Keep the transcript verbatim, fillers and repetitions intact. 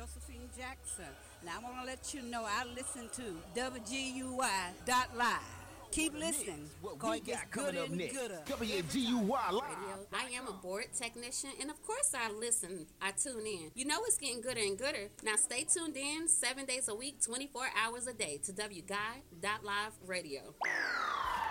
Josephine Jackson, and I want to let you know I listen to W G U Y dot live. Keep listening. What Cause we it gets got coming gooder up and next? gooder. W G U Y Live. Radio. I am a board technician, and of course I listen. I tune in. You know it's getting gooder and gooder. Now stay tuned in seven days a week, twenty-four hours a day to W G U Y dot live radio.